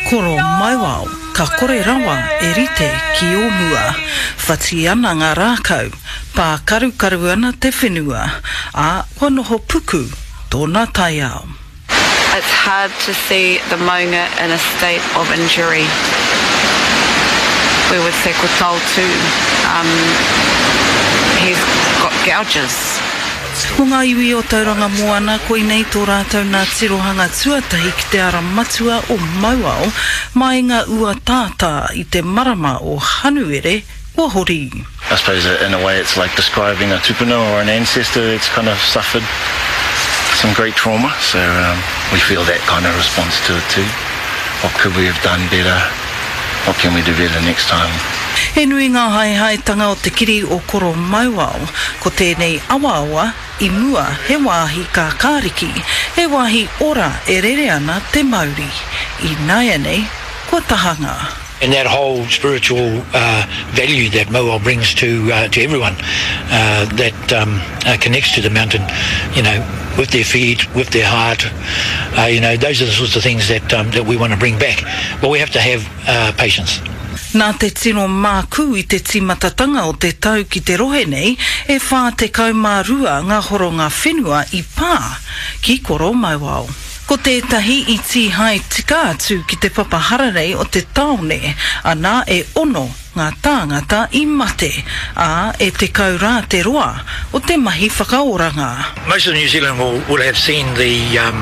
Koro mai wau, ka kore rawa e rite ki o mua, whati ana ngā rākau, pā karu ana te whenua, a wanoho puku tōna tai ao. It's hard to see the maunga in a state of injury. We would say ko tau tū. He's got gouges. Ko ngā iwi o tauranga moana, koe nei tō rātau nā tirohanga tuatahi ki te ara matua o Mauao, mai ngā ua tātā i te marama o Hanuere, ua hori. I suppose in a way it's like describing a tupuna or an ancestor that's kind of suffered some great trauma, so we feel that kind of response to it too. What could we have done better? What can we do better next time? He nui ngā haehaetanga o te kiri o Koro Mauao, ko tēnei awa i mua he wāhi ka kāriki, he wāhi ora e rere ana te Māori, i nāia nei kua tahanga. And that whole spiritual value that Mauao brings to everyone that connects to the mountain, you know, with their feet, with their heart, you know, those are the sorts of things that we want to bring back. But we have to have patience. Nā te tino māku i te timatatanga o te tau ki te rohe nei, e whā te kaumārua ngā horonga whenua i pā ki Koro Mauao. Ko tētahi i ti hai tika atu ki te papahararei o te taone, anā e ono ngā tāngata i mate, a e te kaurā te roa o te mahi whakaoranga. Most of New Zealand will have seen the,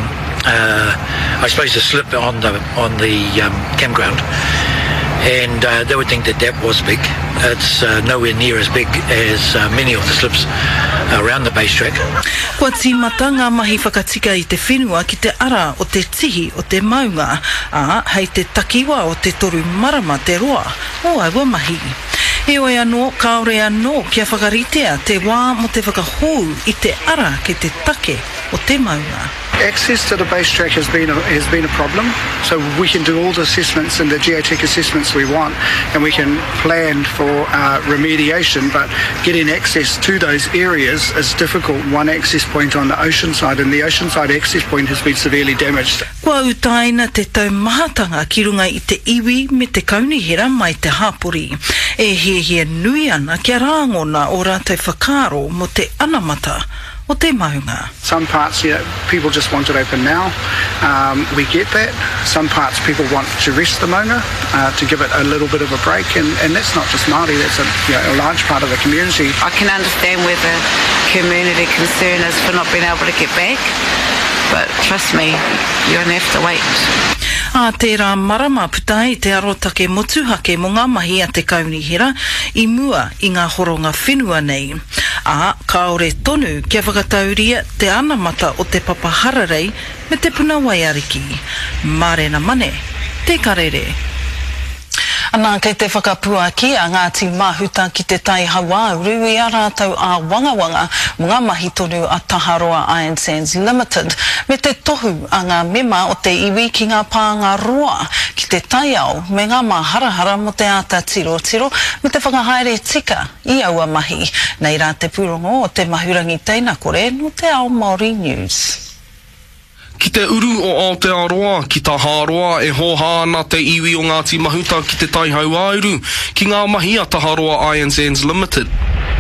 I suppose, the slip on the campground. And they would think that was big. It's nowhere near as big as many of the slips around the base track. Kua tīmata ngā mahi whakatika i te whenua ki te ara o te tihi o te maunga, a hei te takiwa o te toru marama te roa o aua mahi. E oe anō, kaore anō kia whakaritea te wā mo te whakahou i te ara ki te take o te maunga. Access to the base track has been a problem, so we can do all the assessments and the geotech assessments we want, and we can plan for remediation, but getting access to those areas is difficult. One access point on the ocean side, and the ocean side access point has been severely damaged. Kua utaina te taumahatanga ki runga i te iwi me te kaunihera mai te hapori. E hie nui ana kia rāngona o rātou whakaro mo te anamata o te maunga. Some parts, you know, people just want it open now. We get that. Some parts people want to rest the maunga, to give it a little bit of a break, and that's not just Māori, that's a large part of the community. I can understand where the community concern is for not being able to get back, but trust me, you're going to have to wait. A tērā marama puta i te arotake motuhake mo ngā mahi a te kaunihera i mua i ngā horonga whenua nei. A kaore tonu kia whakatauria te anamata o te papahararei me te puna waiariki. Mārena mane, te karere. Anā kei te whakapua ki a Ngāti Mahuta ki te tai Hauāuru i a rātau a wangawanga mo ngā mahi tonu a Taharoa Iron Sands Limited me te tohu a ngā mema o te iwi ki ngā pānga roa ki te tai au me ngā maharahara mo te ata tiro me te whakahaere tika i aua mahi. Nei rā te pūrongo o te mahurangi teina kore no te Ao Māori News. Ki te uru o Aotearoa, ki Taharoa, e hoha ana te iwi o Ngāti Mahuta ki te tai Hauāuru, ki ngā mahi a Taharoa Iron Sands Limited.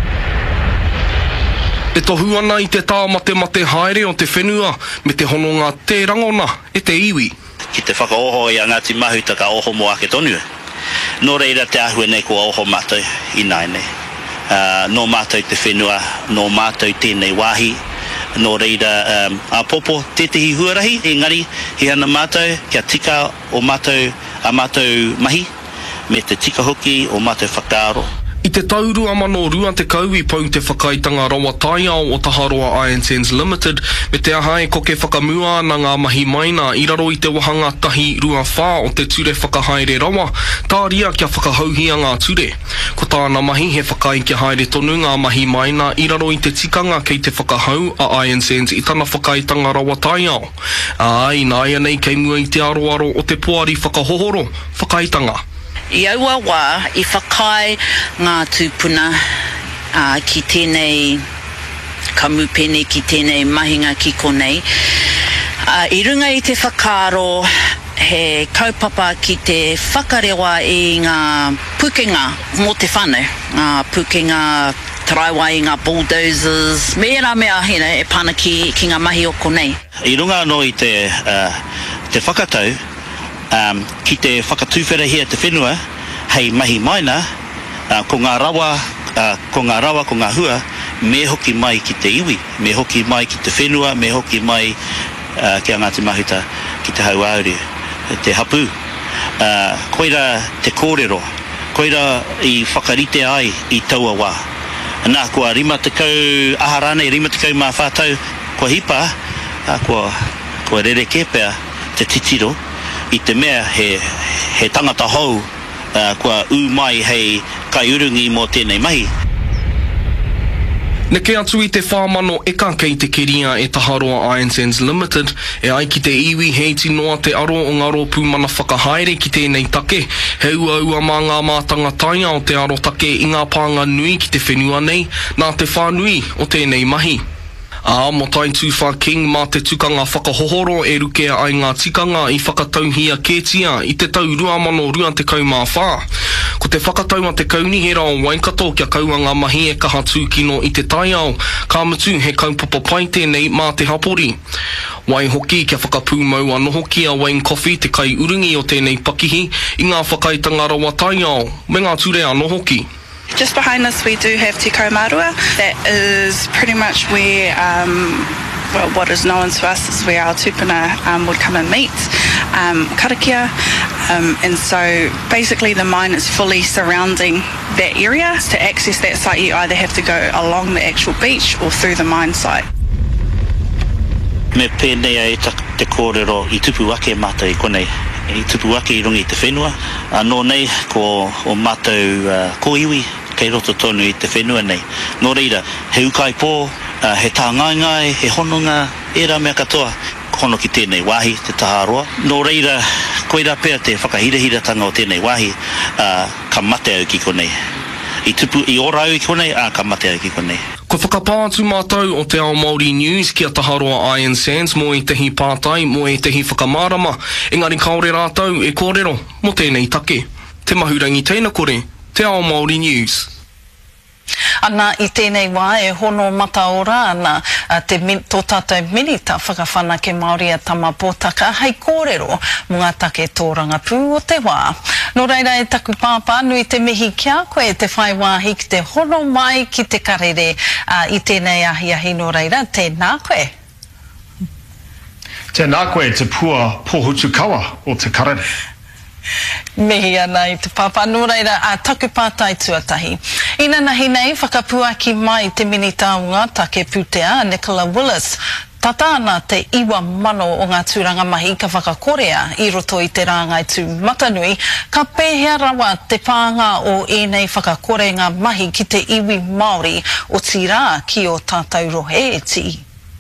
E tohu ana i te tā mate haere o te whenua, me te hononga te rangona e te iwi. Ki te whakaoho i a Ngāti Mahuta ka oho mo ake tonu. Nō reira te ahue nei kua oho mātou i nai nei. Nō mātou te whenua, nō mātou tēnei wāhi, nō reira a popo tētehi huarahi, engari he ana mātou kia tika o mātou a mātou mahi, me te tika hoki o mātou whakaaro. I te tauru amano rua te kau I pau te whakaitanga rawa tai ao o Taharoa Iron Sands Limited me te aha e koke whakamua na ngā mahi maina I raro I te wahanga tahi rua whā o te ture whakahaere rawa, tā ria kia whakahauhia ngā ture. Ko tāna mahi he whakai kia haere tonu ngā mahi maina I raro I te tikanga kei te whakahau a Iron Sands I tana whakaitanga rawa tai ao. I nāia nei kei mua I te aroaro o te poari whakahohoro, whakaitanga. I aua wā, I whakai ngā tūpuna ki tēnei kamupene, ki tēnei mahinga ki konei. I runga I te whakaaro, he kaupapa ki te whakarewa I ngā pukenga mō te whānau, ngā pukenga taraiwa I ngā bulldozers, mērā mea e pana ki ngā mahi o konei. I runga anō I te whakatau, ki te whakatūwhera hia te whenua, hei mahi maina, ko ngā rawa, ko ngā hua, me hoki mai ki te iwi, me hoki mai ki te whenua, me hoki mai ki a Ngāti Mahuta, ki te hauauru, te hapu. Koira te kōrero, koira I whakarite ai I taua wā. Nā, kua rima te kau aharane, rima te kau mā whātau, kua hipa, kua rere kēpea te titiro, I te mea he tangata hou, kua mai hei kaiurungi mō tēnei mahi. Neke atu I te whāmano eka kei te keria e Taharoa Iron Sands Limited, e ai ki te iwi hei tinoa te aro o ngaro pūmana whakahaere ki tēnei take, he ua mā ngā mātanga tainga o te aro take I ngā pānga nui ki te whenua nei, nā te whānui o tēnei mahi. Mo tai tūwha king mā te tukanga whakahohoro e rukea ai ngā tikanga I whakatauhia kētia I te tau 2024. Ko te whakataua te kaunihera o Waikato kia kaua ngā mahi e kaha tūkino I te taiao, ka mutu he kaupapa pai tēnei mā te hapori. Wai hoki kia whakapūmau anoho ki a Wayne Coffee te kai urungi o tēnei pakihi I ngā whakaitanga rawa taiao, me ngā ture anoho ki. Just behind us we do have Te Kaumarua. That is pretty much where, well, what is known to us is where our tupuna would come and meet, karakia. And so basically the mine is fully surrounding that area. To access that site you either have to go along the actual beach or through the mine site. Me pēnei ai te kōrero I tupu ake mātou I konei. I tupu ake I rungi I te whenua. Nō nei ko o mātou kōiwi kei roto tonu I te whenua nei. Nō reira, he ukai pō, he tāngaingai, he hononga, e rā mea katoa, hono ki tēnei wāhi, te Taharoa. Nō reira, koira pēr te whakahirahira-tanga o tēnei wāhi, ka mate au ki konei. I tupu I ora au ki konei, ka mate au ki konei. Ko whakapātu mātou o te ao Māori News ki a Taharoa Iron Sands mō I tehi pātai, mō I tehi whakamārama, engari kaore rātou e kōrero mō tēnei take. Te mahurangi teina kore, te ao Māori News. Ana I tēnei wā e hono mata ora ana tō tātou minita whakawhana ke Māori a tama pōtaka hei kōrero mō ngā take tōranga pū o te wā. Nō reira e taku pāpā nui te mihi kia koe te whai wāhi ki te hono mai ki te karere I tēnei ahi nō reira tēnā koe. Tēnā koe te pua pōhutu kawa o te karere. Mihi ana I te pāpā nō reira taku pātai tuatahi. Ina nahi nei whakapuaki mai te minitaunga take pūtea Nicola Willis. Tata ana te 1,000 o ngā tūranga mahi ka whakakorea I roto I te rāngai tū matanui, ka pēhea rawa te pānga o enei whakakorenga mahi ki te iwi Māori o tirā ki o tātou rohe e ti.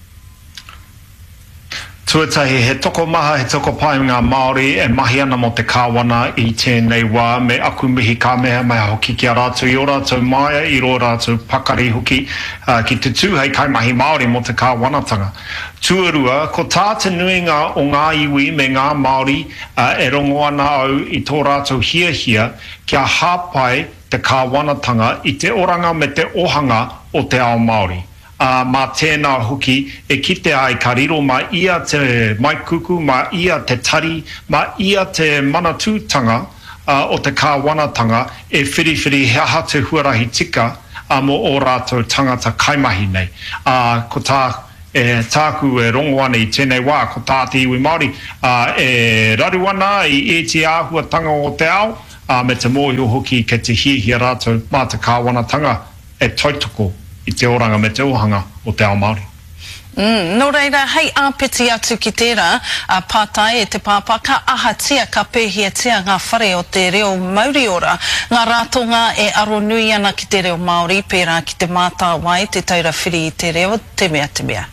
Tuatahi, he toko maha, he toko pai ngā Māori e mahi ana mo te kāwana I tēnei wā me aku mihi ka mea mai hoki ki a rātou I o rātou maia I ro rātou pakari hoki ki te tū hei kai mahi Māori mo te kāwanatanga. Tuarua, ko tā te nuinga o ngā iwi me ngā Māori e rongo ana au I tō rātou hia kia hāpai te kāwanatanga I te oranga me te ohanga o te ao Māori. Mā tēnā hoki e kite ai ka riro ma ia te maikuku, ma ia te tari, ma ia te manatūtanga o te kāwanatanga e whiriwhiri hea te huarahi tika mo o rātou tangata kaimahi nei. Ko tā tāku e rongo ana I tēnei wā, ko tā te iwi Māori e raru ana I te āhuatanga o te ao, me te mōhio hoki ke te hihia rātou mā te kāwanatanga e tautoko I te oranga me te ohanga o te ao Māori. Nō reira, hei āpiti atu ki tērā, pātai e te pāpā, ka ahatia, ka pēhia tia ngā whare o te reo Māori ora, ngā rātonga e aro nui ana ki te reo Māori, pērā ki te mātā wai, te taura whiri I te reo, te mea.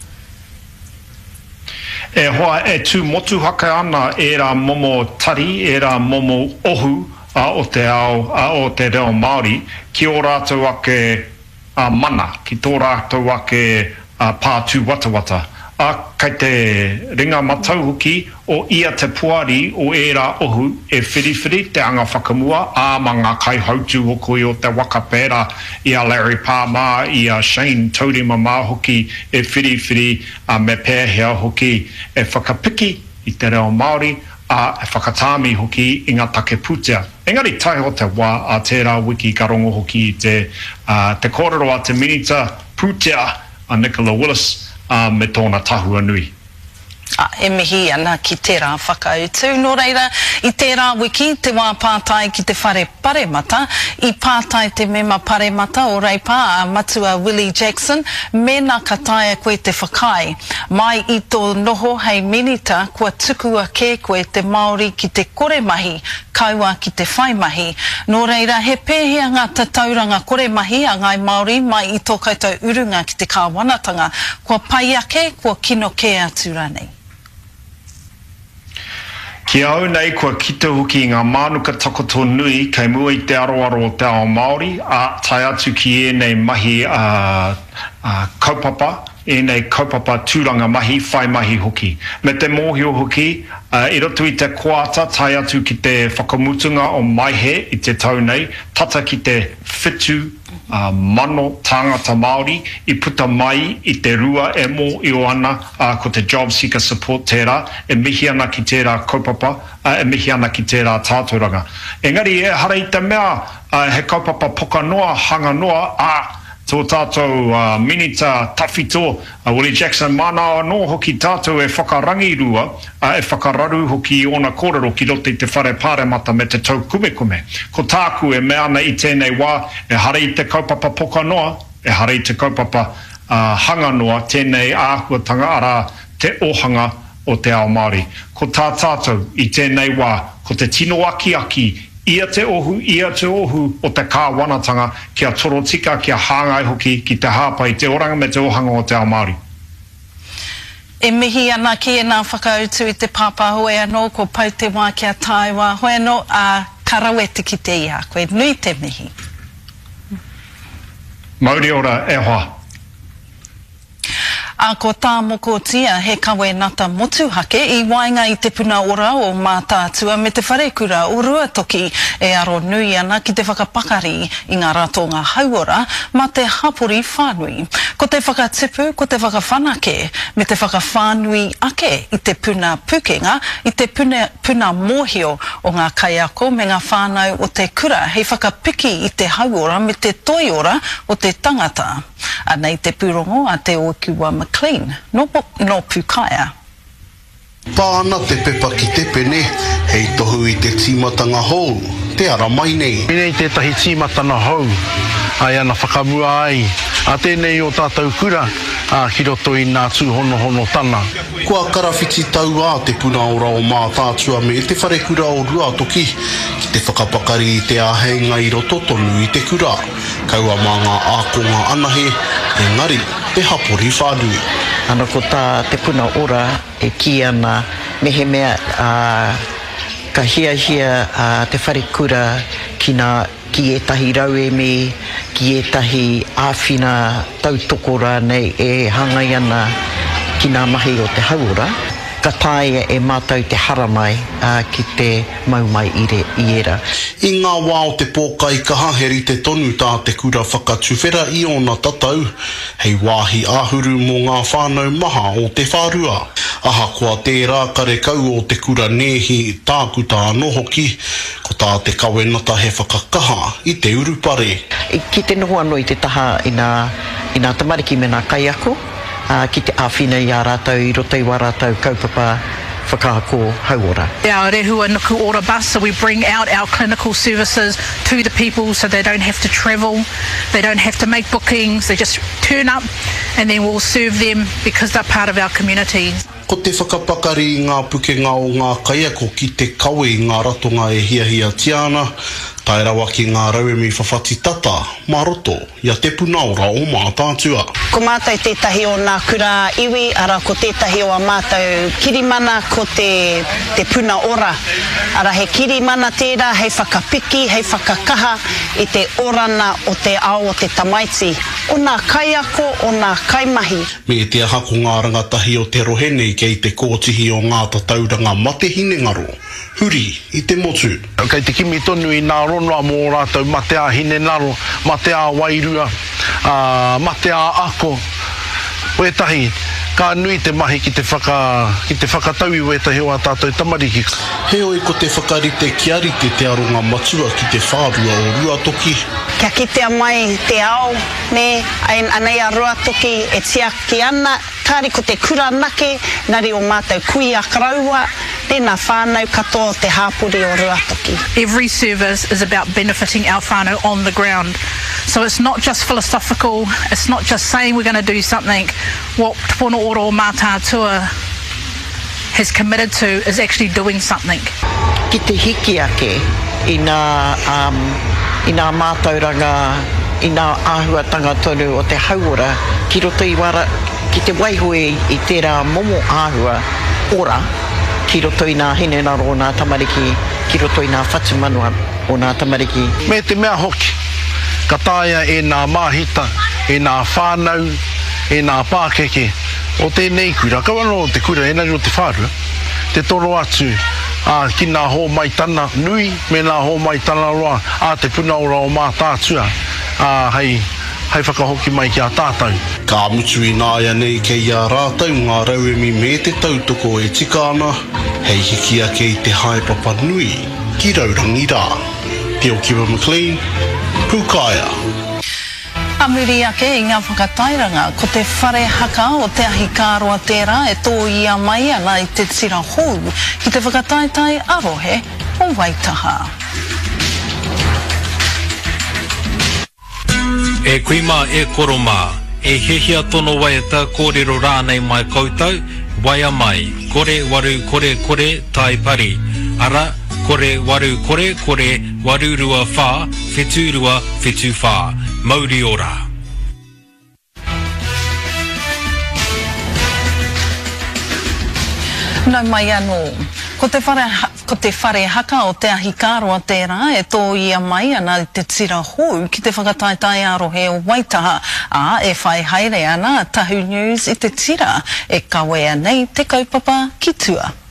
E hoa e tū motu haka ana e rā momo tari, e rā momo ohu o te ao, o te reo Māori, ki o rātou ake mana ki tō rātou ake pātū watawata Kei te ringa matau hoki o ia te puari o era ohu e whiriwhiri te anga whakamua ma ngā kai hautu hoko i o te waka pēra i a Larry Palmer, i a Shane Taurima mā hoki e whiriwhiri me pēhea hoki e whakapiki i te reo Māori e whakatāmi hoki i ngā take putea. Engari tai o te wā a tērā wiki ka rongo hoki i te kōrero a te minita putea a Nicola Willis me tōna tahua nui. E mihi ana ki tērā whakautu. Nō reira, i tērā wiki, te wā pātai ki te whare paremata, i pātai te mema paremata o reipā a matua Willie Jackson, mena ka taia koe te whakai. Mai i tō noho hei minita, kua tukua kē koe te Māori ki te kore mahi, kaua ki te whai mahi. Nō reira, he pēhea ngā tauranga kore mahi a ngai Māori mai i tō koutou urunga ki te kāwanatanga, kua pai ake, kua kino kē atu ranei. Ki au nei kua kita hoki ngā mānuka takoto nui kei mua i te aroaro o te ao Māori tai atu ki e nei mahi kaupapa, e nei kaupapa tūranga mahi, whai mahi hoki. Me te mōhio hoki, i roto i te koata tai atu ki te whakamutunga o Maihe i te tau nei, tata ki te whitu mano tāngata Māori i puta mai i te rua e mō i o ana ko te Job Seeker Support tērā, e mihi ana ki tērā kaupapa, e mihi ana ki tērā tāturanga. Engari e hara i te mea he kaupapa poka noa, hanga noa, tō tātou minita tawhito, Willie Jackson mana no hoki tātou e whakarangi rua, e whakararu hoki i ona kōrero ki roto i te whare pāremata me te tau kumekume. Ko tāku e mea ana i tēnei wā, e hara i te kaupapa poka noa, e hara i te kaupapa hanga noa, tēnei āhuatanga ara te ohanga o te ao Māori. Ko tā tātou i tēnei wā, ko te tino aki, ia te ohu o te kāwanatanga kia torotika, kia hāngai hoki ki te hāpai, te oranga me te ohanga o te ao Māori. E mihi ana ki e nā whakautu i te pāpā hoe anō, ko pau te wā kia taiwa hoe anō, karawete ki te ia, koe nui te mihi. Mauri ora e hoa. Ko tā moko tia he kawe nata motu hake i wainga i te puna ora o mā tātua me te wharekura o rua toki e aro nui ana ki te whakapakari i ngā ratonga hauora ma te hapori whānui. Ko te whakatipu, ko te whakawhanake me te whakawhānui ake i te puna pukenga, i te puna mōhio o ngā kaiako me ngā whānau o te kura hei whakapiki i te hauora me te toiora o te tangata. Nei te pūrongo a te Okiwa McLean, no Pukaia. Pāna te pepa ki te pene, hei tohu i te tīmatanga hou, te ara mai nei. Nei tētahi tīmatanga hou, ai ana whakamua ai, a tēnei o tātou kura, ki roto i nā tūhono tana. Kua karawhiti tau te puna ora o mā tātua me te wharekura o rua toki, ki te whakapakari i te āhenga i roto tonu i te kura. Kaua mā ngā ākonga anahe, engari, te hapori whānui. Ana ko tā te puna ora e ki ana mehe mea ka hia te wharekura ki etahi rauemi, ki etahi āwhina tautokora nei e hangai ana ki ngā mahi o te hauora. Ka tae e mātou te haramai ki te maumai i era. I ngā wā o te pōkai kaha heri te tonu tā te kura whakatuwhera i ona tatau, hei wāhi āhuru mō ngā whānau maha o te whārua. Aha kua tērā kare kau o te kura nehi tākuta anō hoki, ko tā te kawenata he whakakaha i te urupare. Ki te noho anō i te taha i nā tamariki me nā kaiako, ki te āwhina i a rātou, i roto i wā rātou kaupapa whakaako hauora. Our Rehua Nuku Ora bus, so we bring out our clinical services to the people so they don't have to travel, they don't have to make bookings, they just turn up and then we'll serve them because they're part of our community. Ko te whakapakari i ngā pukenga o ngā kaiako ki te kawe i ngā ratonga e hiahia tiana, Tai rawa ki ngā rauemi whawhati tata, maroto, ia te punaora o mātātua. Ko mātou tētahi o nā kura iwi, ara ko tētahi o a mātou kirimana ko te puna ora. Ara he kirimana tērā, hei whakapiki, hei whakakaha, i te orana o te ao o te tamaiti. O nā kaiako, o nā kaimahi. Me te aha ko ngā rangatahi o te rohene kei te kōtihi o ngā tatauranga mate hinengaro. Huri i te motu. Kei te kimi tonu i nā ronua mō rātou mate a hinengaro, mate a wairua, mate a ako. Wetahi, ka nui te mahi ki te whakataui wetahi o a tātou tamariki. Heo ko te whakarite ki arite te aronga matua ki te whārua o Ruatoki. Kia kitea mai te ao, ne, anei a Ruatoki e tia ki ana, kāri ko te kura nake, nari o mātou kui a karaua, tēnā whānau katoa te hāpuri o Ruatoki. Every service is about benefiting our whānau on the ground. So it's not just philosophical, it's not just saying we're going to do something. What Te Puna Ora o Mātātua has committed to is actually doing something. Ki te hiki ake i nā mātauranga, i nā āhuatanga tonu o te hauora, ki roto i wara, ki te waihoe i tērā momo āhua ora, ki roto i nā hinenaro o nā tamariki, ki roto i nā whatumanua o nā tamariki. Me te mea hoki, ka tāia e nā māhita, e nā whānau, e nā pākeke, o tēnei kura. Kawana o te kura, enari o te whārua, te toro atu, ki nā hō maitana nui, me nā hō maitana roa, te puna ora o Mātātua, hei whakahoki mai ki a tātou. Ka mutu i nāia nei kei a rātou ngā rauemi me te tautoko e tika ana, hei hiki ake i te haepapa nui, ki Raurangi rā. Te o Kiwa McLean, Pukaia. Amuri ake i ngā whakatairanga, ko te whare haka o te ahi kāroa tērā e tō ia mai ana i te tira hou, ki te whakataitai arohe o Waitaha. E kuima e koroma, e hehia tono waiata kōrero rānei mai koutou, waia mai, kore waru kore tai pari, ara kore waru kore waru rua whā, whetu rua whetu whā, mauri ora. Nau mai anō, ko te whare haka o te ahi kāroa tērā e tō ia mai ana i te tira hou ki te whakataitai arohe o Waitaha, e whai haere ana Tahu News i te tira e kawea nei te kaupapa ki tua.